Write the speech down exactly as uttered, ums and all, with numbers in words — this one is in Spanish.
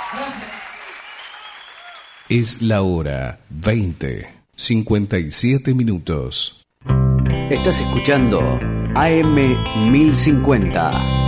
Es la hora veinte, cincuenta y siete minutos. Estás escuchando A M mil cincuenta.